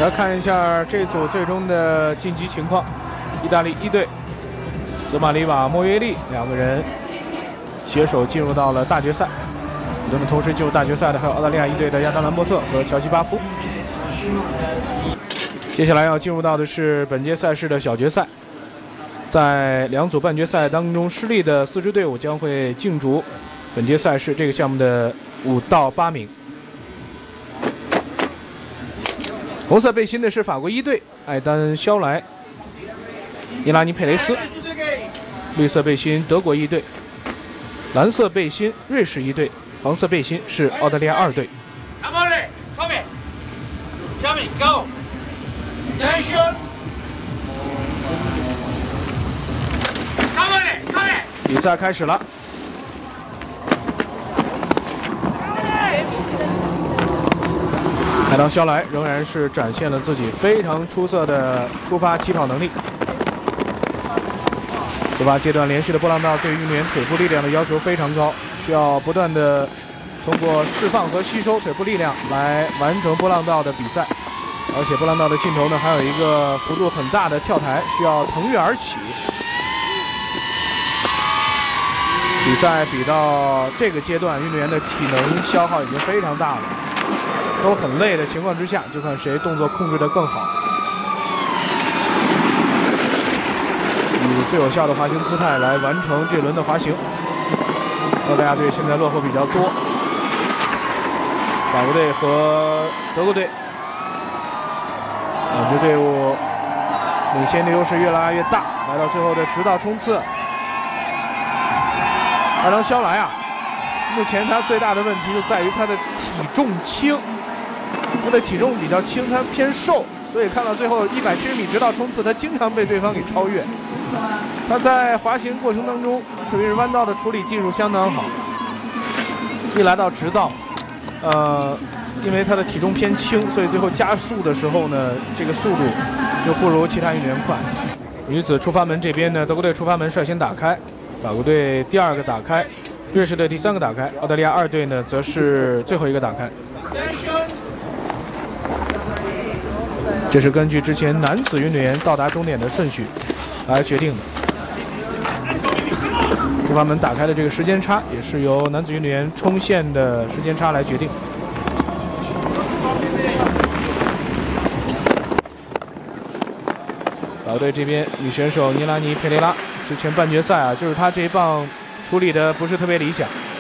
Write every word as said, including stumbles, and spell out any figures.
来看一下这组最终的晋级情况：意大利一队泽马里瓦、莫约利两个人携手进入到了大决赛。那么同时进入大决赛的还有澳大利亚一队的亚当兰伯特和乔西巴夫。接下来要进入到的是本届赛事的小决赛，在两组半决赛当中失利的四支队伍将会竞逐本届赛事这个项目的五到八名。红色背心的是法国一队艾丹肖莱、伊拉尼佩雷斯；绿色背心德国一队，蓝色背心瑞士一队，黄色背心是澳大利亚二队。比赛开始了。海盗肖莱仍然是展现了自己非常出色的出发起跑能力。出发阶段连续的波浪道对运动员腿部力量的要求非常高，需要不断的通过释放和吸收腿部力量来完成波浪道的比赛。而且波浪道的尽头呢，还有一个幅度很大的跳台，需要腾跃而起。比赛比到这个阶段，运动员的体能消耗已经非常大了，都很累的情况之下，就看谁动作控制得更好，以最有效的滑行姿态来完成这轮的滑行。澳大利亚队现在落后比较多，法国队和德国队两支队伍领先的优势越来越大，来到最后的直道冲刺。阿当肖莱啊，目前他最大的问题就在于他的体重轻，他的体重比较轻，他偏瘦，所以看到最后一百七十米直道冲刺，他经常被对方给超越。他在滑行过程当中，特别是弯道的处理技术相当好。一来到直道，呃，因为他的体重偏轻，所以最后加速的时候呢，这个速度就不如其他运动员快。女子出发门这边呢，德国队出发门率先打开，法国队第二个打开，瑞士队第三个打开，澳大利亚二队呢则是最后一个打开。这是根据之前男子运动员到达终点的顺序来决定的。出发门打开的这个时间差也是由男子运动员冲线的时间差来决定。法国队这边女选手尼拉尼佩雷拉，之前半决赛啊，就是她这一棒处理的不是特别理想。